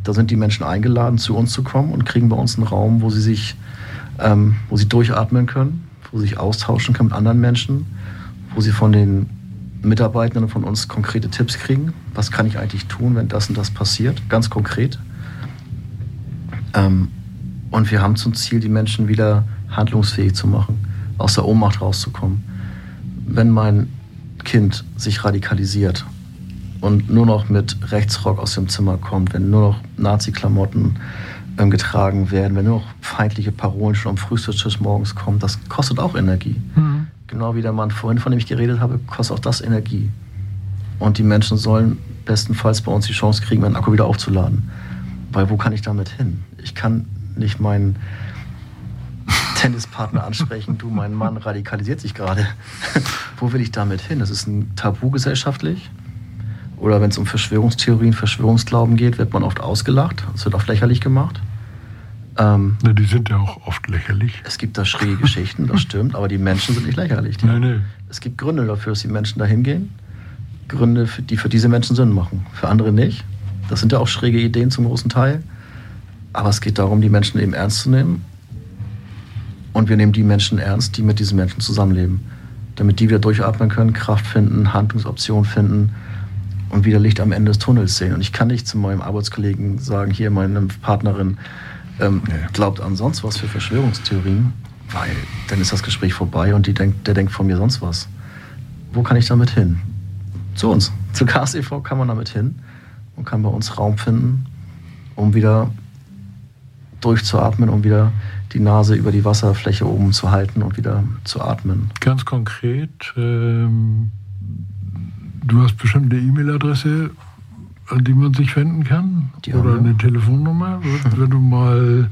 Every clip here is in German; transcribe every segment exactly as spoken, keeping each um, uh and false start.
Da sind die Menschen eingeladen, zu uns zu kommen und kriegen bei uns einen Raum, wo sie sich, ähm, wo sie durchatmen können, wo sie sich austauschen können mit anderen Menschen, wo sie von den Mitarbeitenden von uns konkrete Tipps kriegen. Was kann ich eigentlich tun, wenn das und das passiert? Ganz konkret. Ähm, und wir haben zum Ziel, die Menschen wieder handlungsfähig zu machen, aus der Ohnmacht rauszukommen. Wenn mein Kind sich radikalisiert und nur noch mit Rechtsrock aus dem Zimmer kommt, wenn nur noch Nazi-Klamotten ähm, getragen werden, wenn nur noch feindliche Parolen schon am Frühstückstisch morgens kommen, das kostet auch Energie. Mhm. Genau wie der Mann vorhin, von dem ich geredet habe, kostet auch das Energie. Und die Menschen sollen bestenfalls bei uns die Chance kriegen, meinen Akku wieder aufzuladen. Weil wo kann ich damit hin? Ich kann nicht meinen Tennispartner ansprechen, du, mein Mann radikalisiert sich gerade. Wo will ich damit hin? Das ist ein Tabu gesellschaftlich. Oder wenn es um Verschwörungstheorien, Verschwörungsglauben geht, wird man oft ausgelacht. Es wird auch lächerlich gemacht. Ähm, Na, die sind ja auch oft lächerlich. Es gibt da schräge Geschichten, das stimmt, aber die Menschen sind nicht lächerlich. Die, nein, nein. Es gibt Gründe dafür, dass die Menschen da hingehen. Gründe, die für diese Menschen Sinn machen. Für andere nicht. Das sind ja auch schräge Ideen zum großen Teil. Aber es geht darum, die Menschen eben ernst zu nehmen. Und wir nehmen die Menschen ernst, die mit diesen Menschen zusammenleben. Damit die wieder durchatmen können, Kraft finden, Handlungsoptionen finden und wieder Licht am Ende des Tunnels sehen. Und ich kann nicht zu meinem Arbeitskollegen sagen, hier meine Partnerin ähm, ja. glaubt an sonst was für Verschwörungstheorien, weil dann ist das Gespräch vorbei und die denkt, der denkt von mir sonst was. Wo kann ich damit hin? Zu uns. Zu K S E V kann man damit hin und kann bei uns Raum finden, um wieder durchzuatmen, um wieder die Nase über die Wasserfläche oben zu halten und wieder zu atmen. Ganz konkret, ähm, du hast bestimmt eine E-Mail-Adresse, an die man sich wenden kann? Die oder eine Telefonnummer? Wenn du mal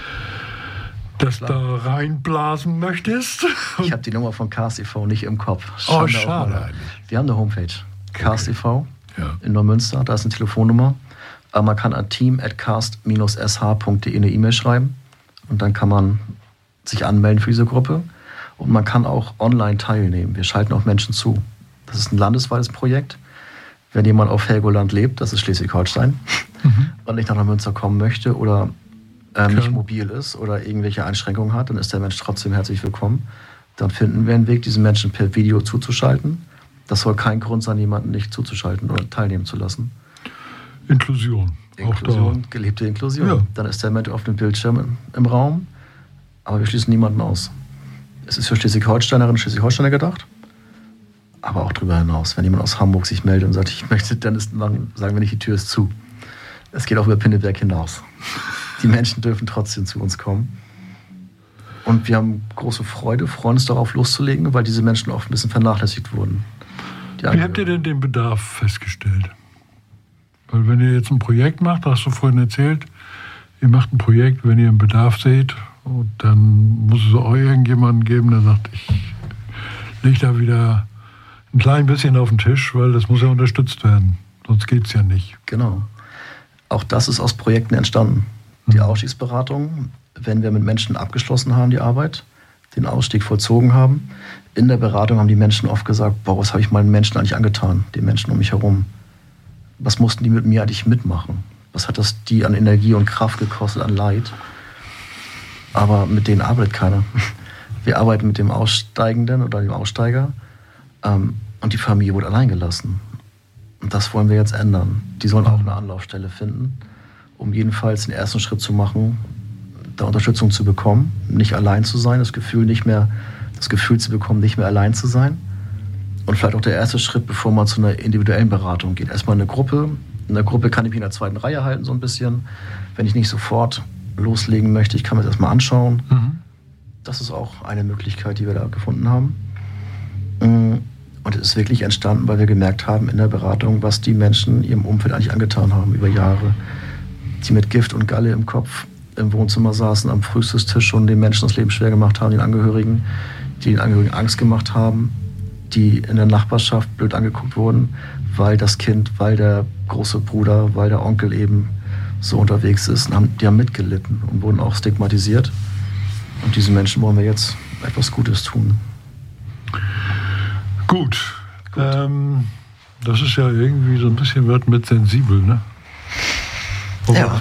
das Klar. da reinblasen möchtest? Ich habe die Nummer von K S E V nicht im Kopf. Schande oh, schade eigentlich. Wir haben eine Homepage, K S E V okay. ja. in Neumünster, da ist eine Telefonnummer. Aber man kann an team at cast dash s h punkt d e eine E-Mail schreiben. Und dann kann man sich anmelden für diese Gruppe. Und man kann auch online teilnehmen. Wir schalten auch Menschen zu. Das ist ein landesweites Projekt. Wenn jemand auf Helgoland lebt, das ist Schleswig-Holstein, mhm. und nicht nach Neumünster kommen möchte oder ähm, nicht mobil ist oder irgendwelche Einschränkungen hat, dann ist der Mensch trotzdem herzlich willkommen. Dann finden wir einen Weg, diesen Menschen per Video zuzuschalten. Das soll kein Grund sein, jemanden nicht zuzuschalten oder teilnehmen zu lassen. Inklusion. Inklusion, auch gelebte Inklusion. Ja. Dann ist der Mensch auf dem Bildschirm im, im Raum, aber wir schließen niemanden aus. Es ist für Schleswig-Holsteinerinnen und Schleswig-Holsteiner gedacht, aber auch darüber hinaus. Wenn jemand aus Hamburg sich meldet und sagt, ich möchte, dann, ist, dann sagen wir nicht, die Tür ist zu. Es geht auch über Pinneberg hinaus. Die Menschen dürfen trotzdem zu uns kommen. Und wir haben große Freude, freuen uns darauf loszulegen, weil diese Menschen oft ein bisschen vernachlässigt wurden. Wie habt ihr denn den Bedarf festgestellt? Weil wenn ihr jetzt ein Projekt macht, hast du vorhin erzählt, ihr macht ein Projekt, wenn ihr einen Bedarf seht, und dann muss es auch irgendjemanden geben, der sagt, ich lege da wieder ein klein bisschen auf den Tisch, weil das muss ja unterstützt werden. Sonst geht es ja nicht. Genau. Auch das ist aus Projekten entstanden. Die Ausstiegsberatung, wenn wir mit Menschen abgeschlossen haben, die Arbeit, den Ausstieg vollzogen haben, in der Beratung haben die Menschen oft gesagt, boah, was habe ich meinen Menschen eigentlich angetan, den Menschen um mich herum? Was mussten die mit mir eigentlich mitmachen? Was hat das die an Energie und Kraft gekostet, an Leid? Aber mit denen arbeitet keiner. Wir arbeiten mit dem Aussteigenden oder dem Aussteiger ähm, und die Familie wurde allein gelassen. Und das wollen wir jetzt ändern. Die sollen auch eine Anlaufstelle finden, um jedenfalls den ersten Schritt zu machen, da Unterstützung zu bekommen, nicht allein zu sein, das Gefühl nicht mehr, das Gefühl zu bekommen, nicht mehr allein zu sein. Und vielleicht auch der erste Schritt, bevor man zu einer individuellen Beratung geht. Erstmal eine Gruppe. In der Gruppe kann ich mich in der zweiten Reihe halten, so ein bisschen. Wenn ich nicht sofort loslegen möchte, ich kann mir das erstmal anschauen. Mhm. Das ist auch eine Möglichkeit, die wir da gefunden haben. Und es ist wirklich entstanden, weil wir gemerkt haben in der Beratung, was die Menschen ihrem Umfeld eigentlich angetan haben über Jahre. Die mit Gift und Galle im Kopf im Wohnzimmer saßen, am Frühstückstisch und den Menschen das Leben schwer gemacht haben, den Angehörigen, die den Angehörigen Angst gemacht haben, die in der Nachbarschaft blöd angeguckt wurden, weil das Kind, weil der große Bruder, weil der Onkel eben so unterwegs ist. Und haben, die haben mitgelitten und wurden auch stigmatisiert. Und diesen Menschen wollen wir jetzt etwas Gutes tun. Gut. Gut. Ähm, das ist ja irgendwie so ein bisschen wird mit sensibel, ne? Ja.